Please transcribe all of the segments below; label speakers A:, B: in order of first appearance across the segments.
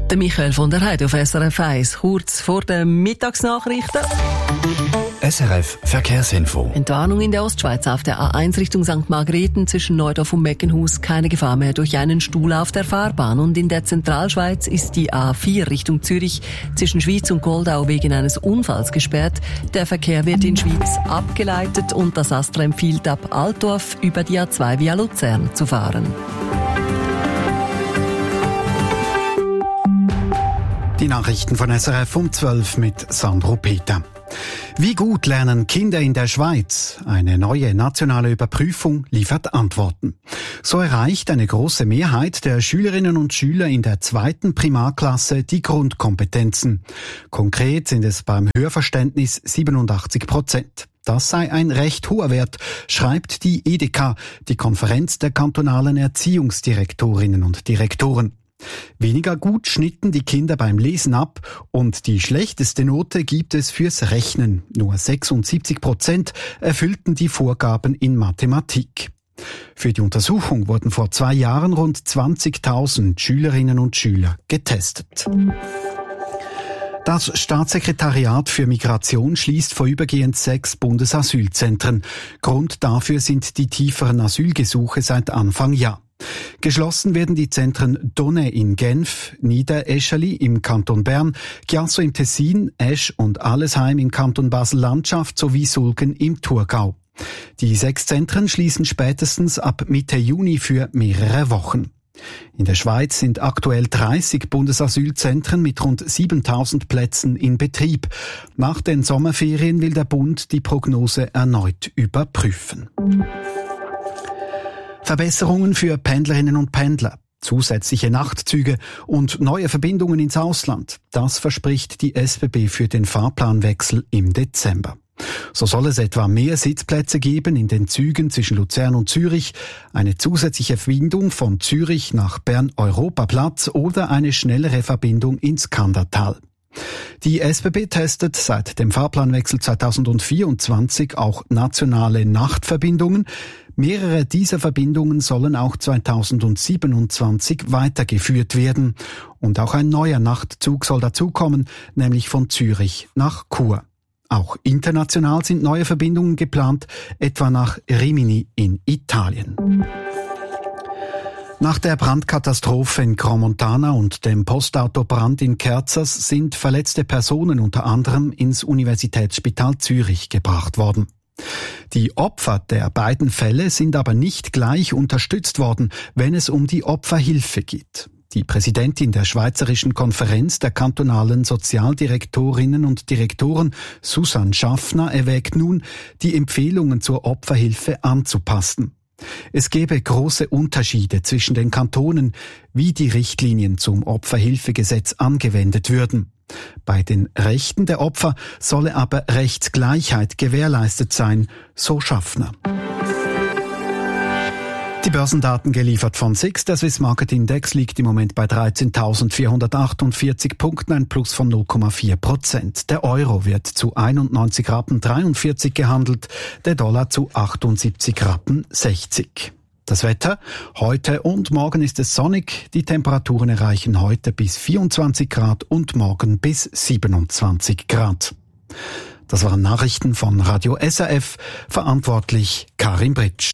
A: Der Michael von der Heide auf SRF 1, kurz vor den Mittagsnachrichten.
B: SRF Verkehrsinfo.
A: Entwarnung in der Ostschweiz auf der A1 Richtung St. Margrethen zwischen Neudorf und Meckenhus. Keine Gefahr mehr durch einen Stuhl auf der Fahrbahn. Und in der Zentralschweiz ist die A4 Richtung Zürich zwischen Schwyz und Goldau wegen eines Unfalls gesperrt. Der Verkehr wird in Schwyz abgeleitet und das ASTRA empfiehlt ab Altdorf über die A2 via Luzern zu fahren.
C: Die Nachrichten von SRF um 12 mit Sandro Peter. Wie gut lernen Kinder in der Schweiz? Eine neue nationale Überprüfung liefert Antworten. So erreicht eine große Mehrheit der Schülerinnen und Schüler in der 2. Primarklasse die Grundkompetenzen. Konkret sind es beim Hörverständnis 87%. Das sei ein recht hoher Wert, schreibt die EDK, die Konferenz der kantonalen Erziehungsdirektorinnen und Direktoren. Weniger gut schnitten die Kinder beim Lesen ab und die schlechteste Note gibt es fürs Rechnen. Nur 76% erfüllten die Vorgaben in Mathematik. Für die Untersuchung wurden vor 2 Jahren rund 20.000 Schülerinnen und Schüler getestet. Das Staatssekretariat für Migration schließt vorübergehend 6 Bundesasylzentren. Grund dafür sind die tieferen Asylgesuche seit Anfang Jahr. Geschlossen werden die Zentren Donne in Genf, Niederescheli im Kanton Bern, Chiasso im Tessin, Esch und Allesheim im Kanton Basel-Landschaft sowie Sulgen im Thurgau. Die 6 Zentren schließen spätestens ab Mitte Juni für mehrere Wochen. In der Schweiz sind aktuell 30 Bundesasylzentren mit rund 7.000 Plätzen in Betrieb. Nach den Sommerferien will der Bund die Prognose erneut überprüfen. Verbesserungen für Pendlerinnen und Pendler, zusätzliche Nachtzüge und neue Verbindungen ins Ausland. Das verspricht die SBB für den Fahrplanwechsel im Dezember. So soll es etwa mehr Sitzplätze geben in den Zügen zwischen Luzern und Zürich, eine zusätzliche Verbindung von Zürich nach Bern-Europaplatz oder eine schnellere Verbindung ins Kandertal. Die SBB testet seit dem Fahrplanwechsel 2024 auch nationale Nachtverbindungen. Mehrere dieser Verbindungen sollen auch 2027 weitergeführt werden. Und auch ein neuer Nachtzug soll dazukommen, nämlich von Zürich nach Chur. Auch international sind neue Verbindungen geplant, etwa nach Rimini in Italien. Nach der Brandkatastrophe in Crans-Montana und dem Postautobrand in Kerzers sind verletzte Personen unter anderem ins Universitätsspital Zürich gebracht worden. Die Opfer der beiden Fälle sind aber nicht gleich unterstützt worden, wenn es um die Opferhilfe geht. Die Präsidentin der Schweizerischen Konferenz der kantonalen Sozialdirektorinnen und Direktoren, Susanne Schaffner, erwägt nun, die Empfehlungen zur Opferhilfe anzupassen. Es gäbe große Unterschiede zwischen den Kantonen, wie die Richtlinien zum Opferhilfegesetz angewendet würden. Bei den Rechten der Opfer solle aber Rechtsgleichheit gewährleistet sein, so Schaffner. Die Börsendaten geliefert von SIX. Der Swiss Market Index liegt im Moment bei 13.448 Punkten, ein Plus von 0,4%. Der Euro wird zu 91,43 Rappen gehandelt, der Dollar zu 78,60 Rappen. Das Wetter: heute und morgen ist es sonnig. Die Temperaturen erreichen heute bis 24 Grad und morgen bis 27 Grad. Das waren Nachrichten von Radio SRF. Verantwortlich Karin Britsch.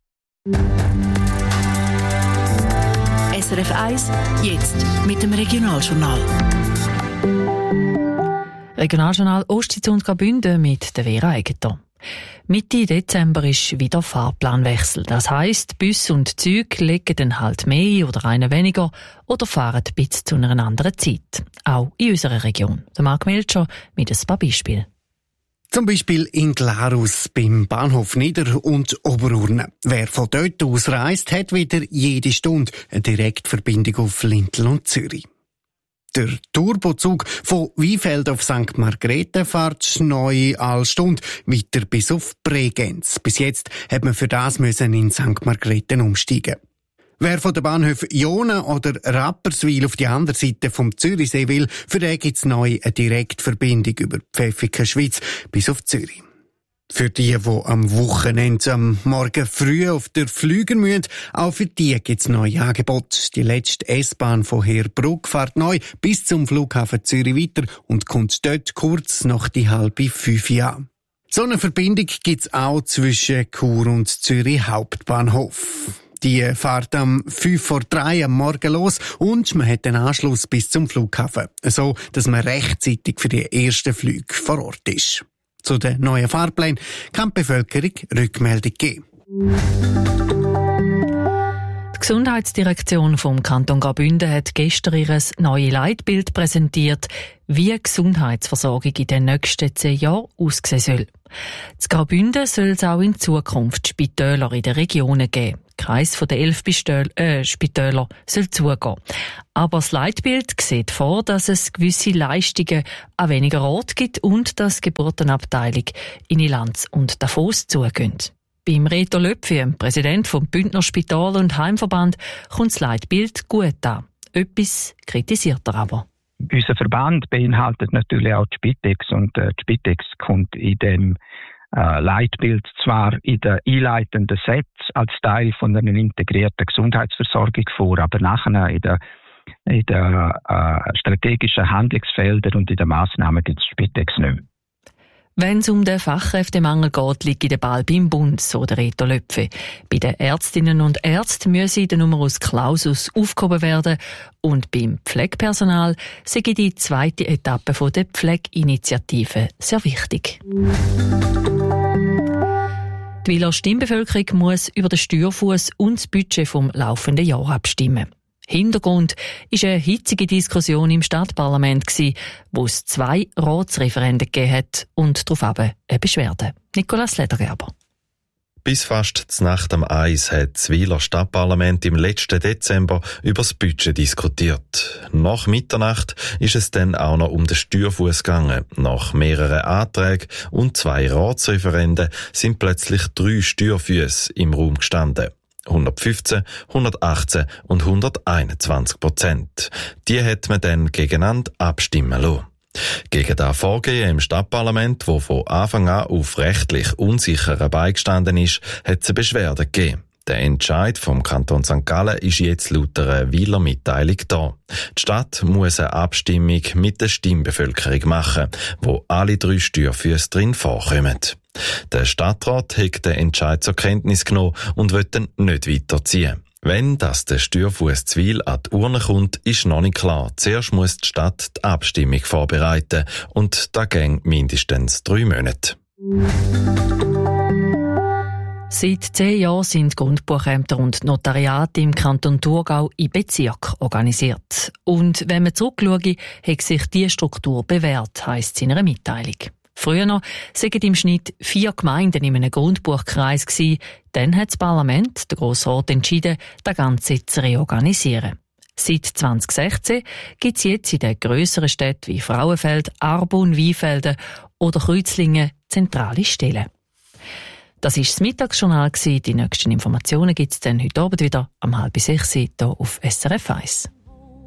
D: SRF 1, jetzt mit dem Regionaljournal.
E: Regionaljournal Ostschweiz und Graubünden mit der Vera Egeton. Mitte Dezember ist wieder Fahrplanwechsel. Das heisst, Busse und Züge legen dann halt mehr oder einen weniger oder fahren bis zu einer anderen Zeit. Auch in unserer Region. Der Marc Melcher mit ein paar Beispielen.
F: Zum Beispiel in Glarus beim Bahnhof Nieder- und Oberurne. Wer von dort aus reist, hat wieder jede Stunde eine Direktverbindung auf Lintel und Zürich. Der Turbozug von Weinfeld auf St. Margrethen fährt neu alle Stunde weiter bis auf Bregenz. Bis jetzt hat man für das in St. Margrethen umsteigen. Wer von den Bahnhöfen Jona oder Rapperswil auf die andere Seite vom Zürichsee will, für den gibt's neu eine Direktverbindung über Pfäffiken Schweiz bis auf Zürich. Für die am Wochenende am Morgen früh auf der Flüger müssen, auch für die gibt's neue Angebote. Die letzte S-Bahn von Heerbrugg fährt neu bis zum Flughafen Zürich weiter und kommt dort kurz nach die 4:30 an. So eine Verbindung gibt's auch zwischen Chur und Zürich Hauptbahnhof. Die fährt am 2:45 am Morgen los und man hat den Anschluss bis zum Flughafen, so dass man rechtzeitig für die ersten Flüge vor Ort ist. Zu den neuen Fahrplänen kann die Bevölkerung Rückmeldung geben.
E: Die Gesundheitsdirektion vom Kanton Graubünden hat gestern ihr neues Leitbild präsentiert, wie die Gesundheitsversorgung in den nächsten 10 Jahren aussehen soll. In Graubünden soll es auch in Zukunft Spitäler in den Regionen geben. Der Kreis der 11 Spitäler soll zugehen. Aber das Leitbild sieht vor, dass es gewisse Leistungen an weniger Orten gibt und dass die Geburtenabteilung in Ilanz und Davos zugehen. Beim Reto Löpfi, Präsident vom Bündner Spital- und Heimverband, kommt das Leitbild gut an. Etwas kritisiert er aber.
G: Unser Verband beinhaltet natürlich auch die Spitex und die Spitex kommt in dem Leitbild zwar in den einleitenden Sätzen als Teil von einer integrierten Gesundheitsversorgung vor, aber nachher in den strategischen Handlungsfeldern und in den Massnahmen gibt es Spitex nicht mehr.
E: Wenn es um den Fachkräftemangel geht, liegt der Ball beim Bund, so der Reto Löpfi. Bei den Ärztinnen und Ärzten müsse der Numerus Clausus aufgehoben werden und beim Pflegepersonal sei die zweite Etappe der Pflegeinitiative sehr wichtig. Die Wiler Stimmbevölkerung muss über den Steuerfuss und das Budget vom laufenden Jahr abstimmen. Hintergrund war eine hitzige Diskussion im Stadtparlament, wo es 2 Ratsreferenden gegeben hat und darauf eine Beschwerde. Nicolas Ledergerber.
H: Bis fast zur Nacht am 1 hat das Wiler Stadtparlament im letzten Dezember über das Budget diskutiert. Nach Mitternacht ist es dann auch noch um den Steuerfuss gegangen. Nach mehreren Anträgen und 2 Ratsreferenden sind plötzlich 3 Steuerfüsse im Raum gestanden. 115, 118 und 121%. Die hat man dann gegeneinander abstimmen lassen. Gegen das Vorgehen im Stadtparlament, wo von Anfang an auf rechtlich unsicheren beigestanden ist, hat es eine Beschwerde gegeben. Der Entscheid vom Kanton St. Gallen ist jetzt laut einer Wiler Mitteilung da. Die Stadt muss eine Abstimmung mit der Stimmbevölkerung machen, wo alle 3 Steuerfüsse drin vorkommen. Der Stadtrat hat den Entscheid zur Kenntnis genommen und will dann nicht weiterziehen. Wenn der Steuerfuss zu Wil an die Urne kommt, ist noch nicht klar. Zuerst muss die Stadt die Abstimmung vorbereiten und das geht mindestens 3 Monate.
E: Seit 10 Jahren sind Grundbuchämter und Notariate im Kanton Thurgau in Bezirk organisiert. Und wenn man zurückschaut, hat sich diese Struktur bewährt, heisst es in einer Mitteilung. Früher noch waren im Schnitt 4 Gemeinden in einem Grundbuchkreis gewesen. Dann hat das Parlament, der Grosse Rat, entschieden, das Ganze zu reorganisieren. Seit 2016 gibt es jetzt in den grösseren Städten wie Frauenfeld, Arbon, Weinfelden oder Kreuzlingen zentrale Stellen. Das war das Mittagsjournal. Die nächsten Informationen gibt es dann heute Abend wieder um 5:30 hier auf SRF 1.